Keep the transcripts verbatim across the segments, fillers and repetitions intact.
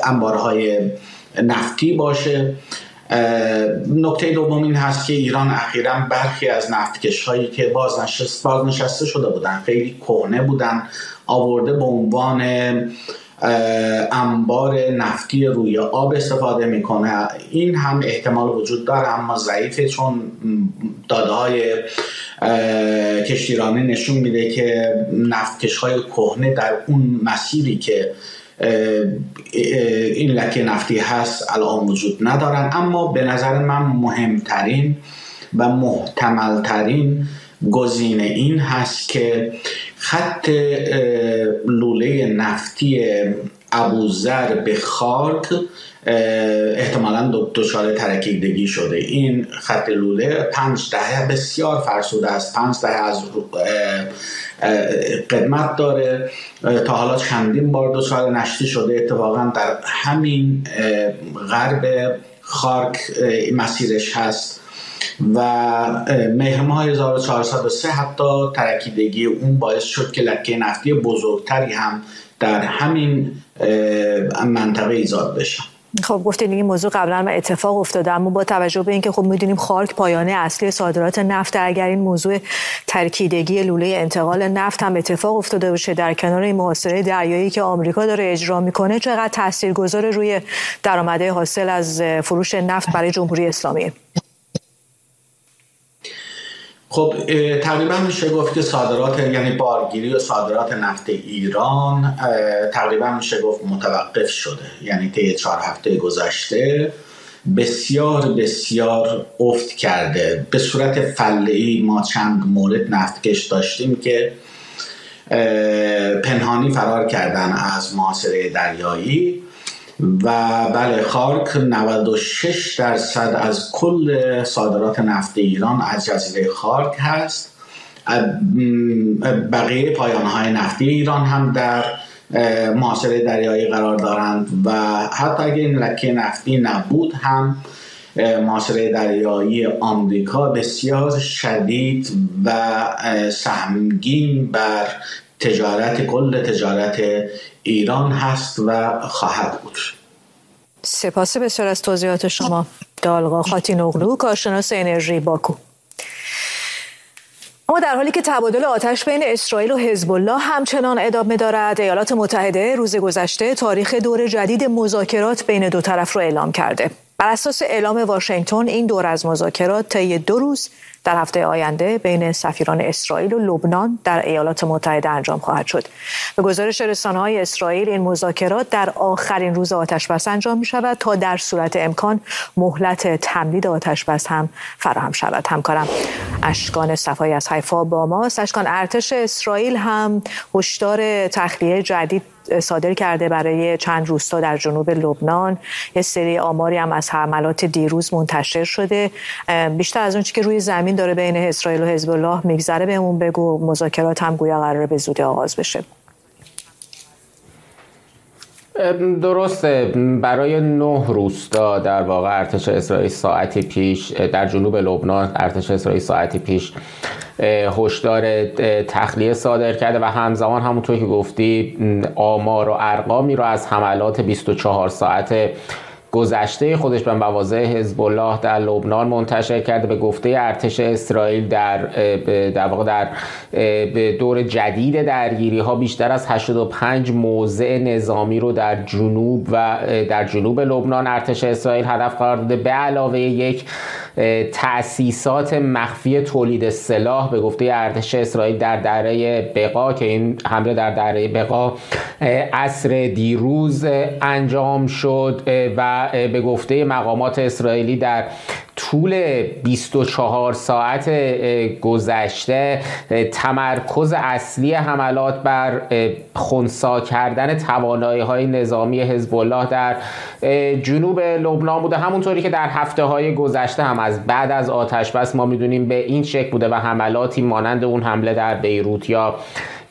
انبارهای نفتی باشه. نکته دوم این هست که ایران اخیراً برخی از نفتکش‌هایی که بازنشست بازنشسته شده بودن، خیلی کهنه بودن، آورده به عنوان انبار نفتی روی آب استفاده میکنه. این هم احتمال وجود داره اما ضعیفه، چون داده‌های کشتیرانی نشون میده که نفتکش‌های کهنه در اون مسیری که این لکه نفتی هست الان وجود ندارن. اما به نظر من مهمترین و محتملترین گزینه این هست که خط لوله نفتی ابوذر به خارک احتمالاً دچار ترکیدگی شده. این خط لوله پنج دهه بسیار فرسوده است، پنج دهه از قدمت داره، تا حالا چندین بار دچار نشتی شده. اتفاقاً در همین غرب خارک مسیرش هست و مهر ماه هزار و چهارصد و سه حتی ترکیدگی اون باعث شد که لکه نفتی بزرگتری هم در همین منطقه ایجاد بشه. خب گفتید این موضوع قبلا ما اتفاق افتاده، اما با توجه به اینکه خب میدونیم خارک پایانه اصلی صادرات نفت، اگر این موضوع ترکیدگی لوله انتقال نفت هم اتفاق افتاده باشه در کنار این محاصره دریایی که آمریکا داره اجرا میکنه، چقدر تاثیرگذار روی درآمدهای حاصل از فروش نفت برای جمهوری اسلامی؟ خب تقریبا میشه گفت که صادرات، یعنی بارگیری و صادرات نفت ایران تقریبا میشه گفت متوقف شده. یعنی طی چهار هفته گذشته بسیار بسیار افت کرده. به صورت فله‌ای ما چند مورد نفتکش داشتیم که پنهانی فرار کردن از محاصره دریایی و بله، خارک نود و شش درصد از کل صادرات نفت ایران از جزیره خارک هست. بقیه پایانه‌های نفتی ایران هم در محاصره دریایی قرار دارند و حتی اگر این لکه نفتی نبود هم محاصره دریایی آمریکا بسیار شدید و سهمگین بر تجارت کل تجارت ایران هست و خواهد بود. سپاس بسیار از توضیحات شما. دالغا خاتینوغلو، کارشناس انرژی باکو. اما در حالی که تبادل آتش بین اسرائیل و حزب الله همچنان ادامه دارد، ایالات متحده روز گذشته تاریخ دور جدید مذاکرات بین دو طرف را اعلام کرده. بر اساس اعلام واشنگتن، این دور از مذاکرات طی دو روز در هفته آینده بین سفیران اسرائیل و لبنان در ایالات متحده انجام خواهد شد. به گزارش رسانه‌های اسرائیل، این مذاکرات در آخرین روز آتش‌بس انجام می‌شود تا در صورت امکان مهلت تمدید آتش‌بس هم فراهم شود. همکارم اشکان صفایی از حیفا با ماست. اشکان، ارتش اسرائیل هم هشدار تخلیه جدید صادر کرده برای چند روستا در جنوب لبنان. یه سری آماری هم از حملات دیروز منتشر شده. بیشتر از اون چیزی که روی زمین داره بین اسرائیل و حزب الله میگذره بهمون بگو. مذاکرات هم گویا قراره به زودی آغاز بشه. درسته، برای نه روستا در واقع ارتش اسرائیل ساعتی پیش در جنوب لبنان ارتش اسرائیل ساعتی پیش هشدار تخلیه صادر کرده و همزمان همونطور که گفتی آمار و ارقامی رو از حملات بیست و چهار ساعت گذشته خودش به مواضع حزب الله در لبنان منتشر کرده. به گفته ارتش اسرائیل در در واقع در دور جدید درگیری ها بیشتر از هشتاد و پنج موضع نظامی رو در جنوب و در جنوب لبنان ارتش اسرائیل هدف قرار داده، به علاوه یک تأسیسات مخفی تولید سلاح. به گفته ارتش اسرائیل در دره بقا که این حمله در دره بقا عصر دیروز انجام شد و به گفته مقامات اسرائیلی در طول بیست و چهار ساعت گذشته تمرکز اصلی حملات بر خنثی کردن توانایی‌های نظامی حزب الله در جنوب لبنان بوده. همونطوری که در هفته‌های گذشته هم از بعد از آتش‌بس ما می‌دونیم به این شکل بوده و حملاتی مانند اون حمله در بیروت یا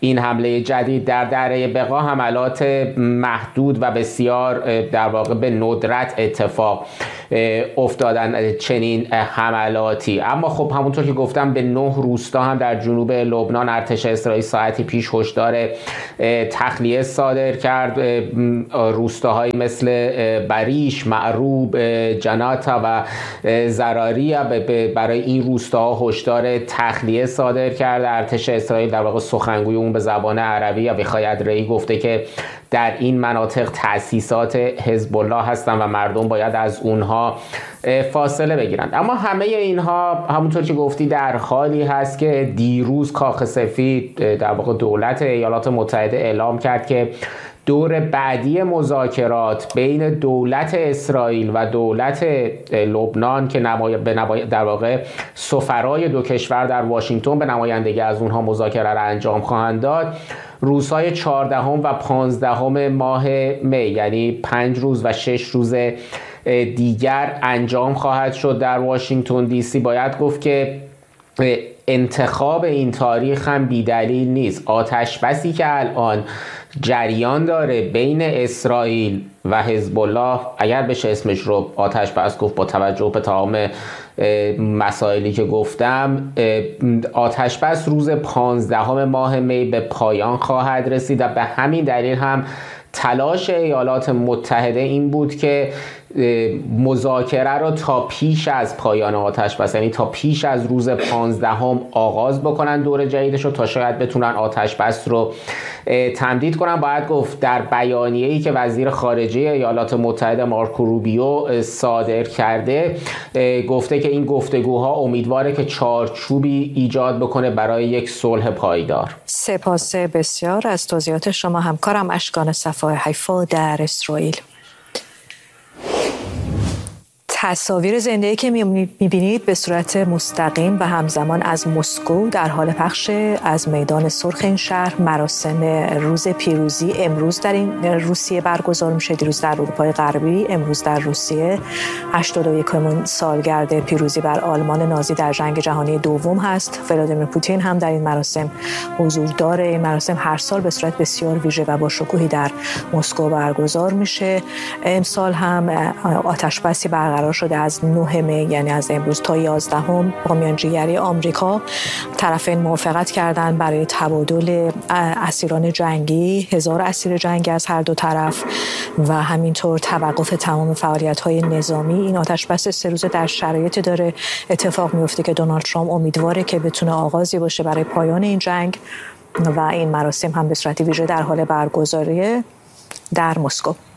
این حمله جدید در دره بقا حملات محدود و بسیار در واقع به ندرت اتفاق افتادن چنین حملاتی. اما خب همونطور که گفتم به نه روستا هم در جنوب لبنان ارتش اسرائیل ساعتی پیش هشدار تخلیه صادر کرد. روستاهایی مثل بریش، معروب، جناتا و زراریا برای این روستاها هشدار تخلیه صادر کرده. ارتش اسرائیل در واقع سخنگوی اون به زبان عربی یا بخاید ری گفته که در این مناطق تأسیسات حزب الله هستن و مردم باید از اونها فاصله بگیرند. اما همه اینها همونطور که گفتی در حالی هست که دیروز کاخ سفید در واقع دولت ایالات متحده اعلام کرد که دور بعدی مذاکرات بین دولت اسرائیل و دولت لبنان که نمای... به نمای... در واقع سفرای دو کشور در واشنگتن به نمایندگی از اونها مذاکره را انجام خواهند داد، روزهای چهاردهم و پانزدهم ماه می، یعنی پنج روز و شش روز دیگر انجام خواهد شد در واشنگتن دی سی. باید گفت که انتخاب این تاریخ هم بی‌دلیل نیست. آتش بسی که الان جریان داره بین اسرائیل و حزب الله، اگر بشه اسمش رو آتش بس گفت با توجه به تمام مسائلی که گفتم، آتش بس روز پانزدهم ماه می به پایان خواهد رسید و به همین دلیل هم تلاش ایالات متحده این بود که مذاکره رو تا پیش از پایان آتش بس، یعنی تا پیش از روز پانزدهم آغاز بکنن دور جدیدش رو تا شاید بتونن آتش بس رو تمدید کنن. باید گفت در بیانیه‌ای که وزیر خارجه ایالات متحده مارکو روبیو صادر کرده گفته که این گفتگوها امیدواره که چارچوبی ایجاد بکنه برای یک صلح پایدار. سپاس بسیار از توضیحات شما همکارم اشکان صفای حیفا در اسرائیل. تصاویر زنده که می‌بینید به صورت مستقیم و همزمان از مسکو در حال پخش از میدان سرخ این شهر. مراسم روز پیروزی امروز در این روسیه برگزار میشه، دیروز در اروپای غربی، امروز در روسیه. هشتاد و یکمین سالگرد پیروزی بر آلمان نازی در جنگ جهانی دوم هست. ولادیمیر پوتین هم در این مراسم حضور داره. این مراسم هر سال به صورت بسیار ویژه و با شکوهی در مسکو برگزار میشه. امسال هم آتشبسی برقرار شده از نه می، یعنی از امروز تا یازدهم. با میانجیگری آمریکا طرفین موافقت کردند برای تبادل اسیران جنگی، هزار اسیر جنگی از هر دو طرف و همینطور توقف تمام فعالیت‌های نظامی. این آتشبس سه روزه در شرایطی داره اتفاق میفته که دونالد ترامپ امیدواره که بتونه آغازی باشه برای پایان این جنگ و این مراسم هم به صورت ویژه در حال برگزاری در مسکو.